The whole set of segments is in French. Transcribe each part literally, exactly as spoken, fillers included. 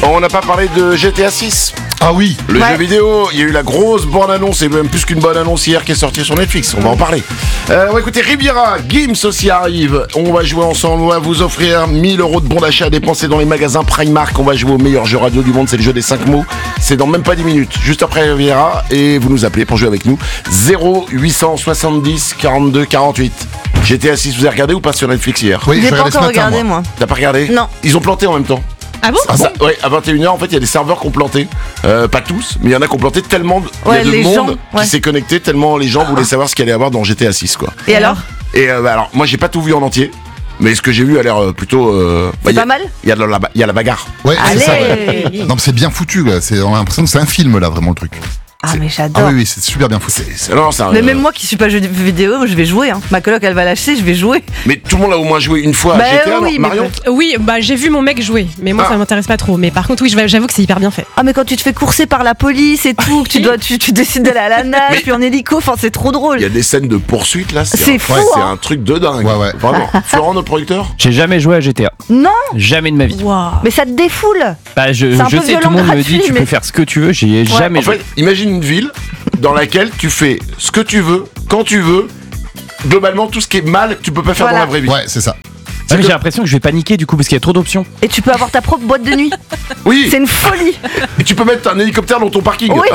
On n'a pas parlé de G T A six. Ah oui. Le ouais. jeu vidéo, il y a eu la grosse bonne annonce, et même plus qu'une bonne annonce hier qui est sortie sur Netflix, on va en parler. Euh, on va écouter Riviera, Gims aussi arrive, on va jouer ensemble, on va vous offrir mille euros de bons d'achat à dépenser dans les magasins Primark, on va jouer au meilleur jeu radio du monde, c'est le jeu des cinq mots, c'est dans même pas dix minutes, juste après Riviera, et vous nous appelez pour jouer avec nous, zéro huit cent soixante-dix quarante-deux quarante-huit. G T A six, vous avez regardé ou pas sur Netflix hier? Oui, J'ai je pas regardais ce encore matin, regardé, moi. moi. T'as pas regardé? Non. Ils ont planté en même temps. Ah bon? Ah ça, ouais, à vingt et une heures, en fait, il y a des serveurs qui ont planté. Euh, pas tous, mais il y en a qui ont planté tellement. Il Ouais, y a de les monde gens, qui ouais. s'est connecté, tellement les gens voulaient savoir ce qu'il allait y avoir dans G T A six, quoi. Et alors? Et euh, bah, alors, moi, j'ai pas tout vu en entier, mais ce que j'ai vu a l'air euh, plutôt. Euh, C'est bah, y a- pas mal? Il y a de la, il y a la bagarre. Ouais, c'est ça. Ouais. Allez. Non, mais c'est bien foutu, là. C'est, on a l'impression que c'est un film, là, vraiment, le truc. Ah, mais Ah j'adore. oui, oui, c'est super bien foutu. C'est- non, ça, Mais euh, même moi qui suis pas jeu vidéo, je vais jouer. Hein. Ma coloc, elle va lâcher, je vais jouer. Mais tout le monde a au moins joué une fois à Bah G T A, oui, non mais Marion? Oui, bah j'ai vu mon mec jouer, mais moi Ah. ça m'intéresse pas trop. Mais par contre, oui, j'avoue que c'est hyper bien fait. Ah, mais quand tu te fais courser par la police et tout, que tu dois, tu, tu décides d'aller à la nage, Mais- puis en hélico, enfin, c'est trop drôle. Il y a des scènes de poursuite là, c'est, C'est un, fou, ouais, c'est hein. un truc de dingue. Ouais, ouais. Vraiment. Florent, notre producteur? J'ai jamais joué à G T A. Non, Jamais de ma vie. Waouh. mais ça te défoule. Bah, je C'est un je peu sais, tout le violent monde me gratuit, dit tu mais- peux faire ce que tu veux, j'y ai jamais En joué. fait, imagine une ville dans laquelle tu fais ce que tu veux, quand tu veux. Globalement, tout ce qui est mal, tu peux pas faire Voilà. dans la vraie vie. Ouais, c'est ça. Ah, mais que- j'ai l'impression que je vais paniquer du coup parce qu'il y a trop d'options. Et tu peux avoir ta propre boîte de nuit. Oui, C'est une folie. et tu peux mettre un hélicoptère dans ton parking. Oui.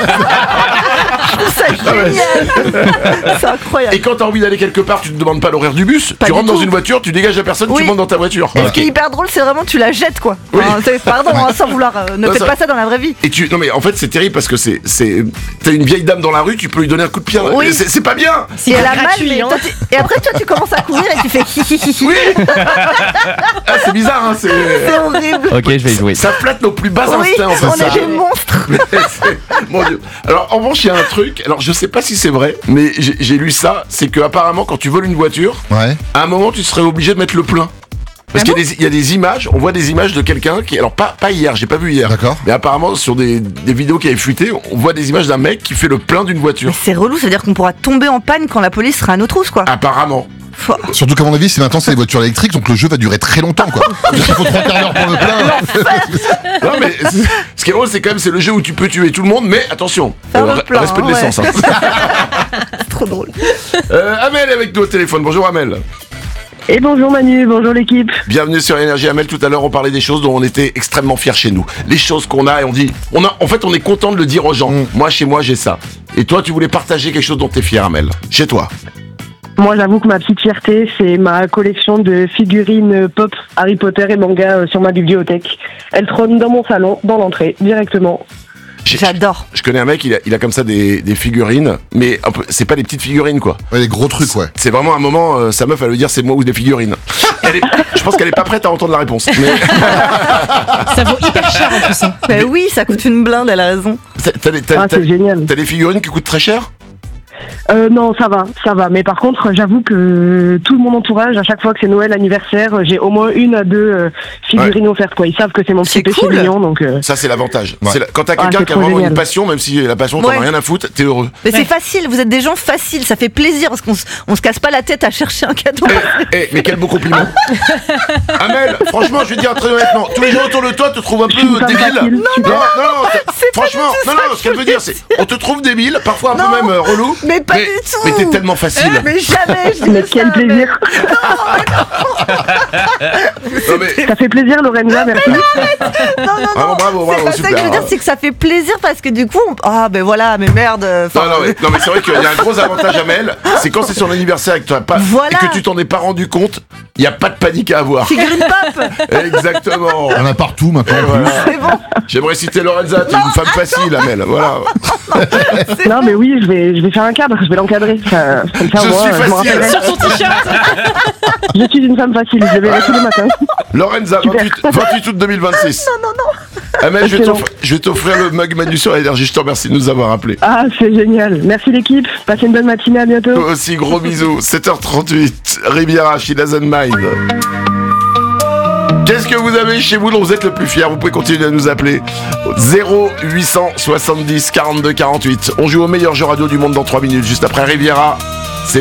Je trouve ça génial. C'est incroyable. Et quand t'as envie d'aller quelque part, tu ne demandes pas l'horaire du bus, Pas tu du rentres dans tout. une voiture, tu dégages la personne, Oui. tu montes dans ta voiture. Et ce qui est hyper drôle, c'est vraiment tu la jettes quoi. Oui. Enfin, c'est- pardon, hein, sans vouloir. euh, ne Non, faites ça- pas ça dans la vraie vie. Et tu, non mais en fait c'est terrible parce que c'est, c'est, t'as une vieille dame dans la rue, tu peux lui donner un coup de pied. Oui. Et C'est, c'est pas bien. Et elle a mal, gratuit, mais hein. toi, tu- et après toi tu commences à courir et tu fais hi hi hi hi. Oui. Ah, c'est bizarre, hein. C'est, C'est horrible. Ok, je vais y jouer. ça flatte nos plus bas Oui, instincts. en fait, on ça. est des monstres. C'est- Mon Dieu. Alors en revanche il y a un truc. Alors je sais pas si c'est vrai, mais j'ai, j'ai lu ça. C'est que apparemment quand tu voles une voiture, Ouais. à un moment tu serais obligé de mettre le plein. Parce Ah qu'il y a, des, il y a des images, on voit des images de quelqu'un qui, alors pas, pas hier, j'ai pas vu hier, D'accord. mais apparemment sur des, des vidéos qui avaient fuité, on voit des images d'un mec qui fait le plein d'une voiture. Mais c'est relou, c'est-à-dire qu'on pourra tomber en panne quand la police sera à nos trousses quoi. Apparemment. Faut- Surtout qu'à mon avis, c'est maintenant c'est les voitures électriques, donc le jeu va durer très longtemps, quoi. Il faut trois quarts d'heure pour le plein. Non mais c'est- ce qui est drôle c'est quand même c'est le jeu où tu peux tuer tout le monde, mais attention, Faire le re- plein, respect de ouais. l'essence. Hein. C'est trop drôle. Euh, Amel est avec nous au téléphone. Bonjour Amel. Et bonjour Manu, bonjour l'équipe. Bienvenue sur Énergie. Amel, tout à l'heure on parlait des choses dont on était extrêmement fiers chez nous. Les choses qu'on a et on dit, on a, en fait on est content de le dire aux gens. Mm. Moi chez moi j'ai ça. Et toi tu voulais partager quelque chose dont t'es fier Amel. Chez toi. Moi j'avoue que ma petite fierté c'est ma collection de figurines pop Harry Potter et manga euh, sur ma bibliothèque. Elle trône dans mon salon, dans l'entrée, directement. J'ai- J'adore. Je connais un mec, il a, il a comme ça des, des figurines, mais un peu, c'est pas des petites figurines quoi. Ouais, les gros trucs, ouais. C'est vraiment un moment, euh, sa meuf elle veut dire c'est moi ou des figurines. Elle est- je pense qu'elle est pas prête à entendre la réponse. Mais Ça vaut hyper cher en plus. hein. Bah oui, ça coûte une blinde, elle a raison. t'as, t'as des- t'as- Ah t'as- c'est génial. t'as des figurines qui coûtent très cher? Euh, non ça va, ça va. Mais par contre j'avoue que tout mon entourage, à chaque fois que c'est Noël, anniversaire, j'ai au moins une à deux euh, figurines offertes quoi. Ils savent que c'est mon petit C'est péché cool. mignon donc... euh, Ça c'est l'avantage. Ouais. C'est la- quand t'as Ah, quelqu'un c'est qui a trop vraiment génial. une passion, même si la passion t'en Ouais. as rien à foutre, t'es heureux. Mais Ouais. c'est facile, vous êtes des gens faciles, ça fait plaisir parce qu'on se, on se casse pas la tête à chercher un cadeau. Eh, mais quel beau compliment. Amel, franchement, je vais te dire très honnêtement, tous les gens autour de toi te trouvent un Je suis une peu femme débile. facile, Non, super. non, non, t'as- C'est pas franchement, du tout non, ça non, que ce qu'elle je veut dire, c'est, on te trouve débile, parfois un peu Non. même euh, relou. Mais pas du tout. Mais t'es tellement facile. Mais jamais je Mais dis quel ça, mais- plaisir. Non, mais, Ça fait plaisir Lorenza, merci. Non, non, non, Vraiment, bravo, c'est bravo, pas ça que super. je veux dire, c'est que ça fait plaisir parce que du coup, on- ah ben voilà, mais merde. enfin, non, non, mais, non, mais c'est vrai qu'il y a un gros avantage à Mel, c'est quand c'est son anniversaire et que, tu as pas, Voilà. et que tu t'en es pas rendu compte, il n'y a pas de panique à avoir. Figurine pop. Exactement. Il y en a partout maintenant. Et voilà. C'est bon. J'aimerais citer Lorenza, t'es une femme facile, Amel. Voilà. Non mais oui, je vais, je vais faire un cadre, je vais l'encadrer. Ça, comme ça, Je moi, suis je me facile. rappellerai. Sur son t-shirt. Je suis une femme facile, je le verrai tous les matins. Lorenza, vingt-huit, vingt-huit août deux mille vingt-six. Non, non, non. Amel, je vais, Excellent. t'offrir, je vais t'offrir le mug Manu sur Énergie. Je te remercie de nous avoir appelés. Ah, c'est génial. Merci l'équipe. Passez une bonne matinée, à bientôt. Toi aussi, gros bisous. sept heures trente-huit. Riviera, She Doesn't Mind. Qu'est-ce que vous avez chez vous dont vous êtes le plus fier? Vous pouvez continuer à nous appeler. zéro huit cent soixante-dix quarante-deux quarante-huit. On joue au meilleur jeu radio du monde dans trois minutes. Juste après Riviera, c'est